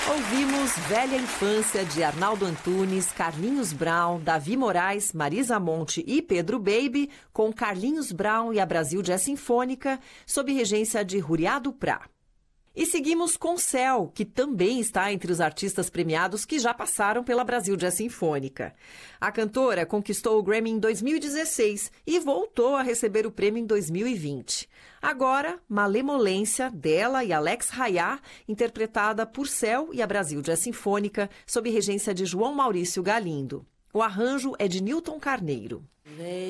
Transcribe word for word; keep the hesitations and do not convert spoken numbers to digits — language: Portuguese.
Ouvimos Velha Infância, de Arnaldo Antunes, Carlinhos Brown, Davi Moraes, Marisa Monte e Pedro Baby, com Carlinhos Brown e a Brasil Jazz Sinfônica, sob regência de Ruriado Prá. E seguimos com Céu, que também está entre os artistas premiados que já passaram pela Brasil Jazz Sinfônica. A cantora conquistou o Grammy em dois mil e dezesseis e voltou a receber o prêmio em dois mil e vinte. Agora, Malemolência, dela e Alex Rayá, interpretada por Céu e a Brasil Jazz Sinfônica, sob regência de João Maurício Galindo. O arranjo é de Nilton Carneiro.